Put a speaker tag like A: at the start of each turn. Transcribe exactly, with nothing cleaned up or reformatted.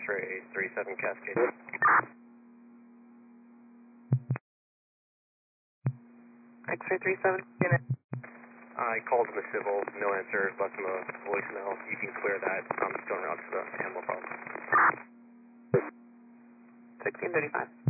A: X-ray three seven Cascade.
B: X-ray three seven, unit.
A: I called in the civil, no answer, left him a voicemail. You can clear that. I'm just going around to the animal problem.
B: sixteen thirty-five.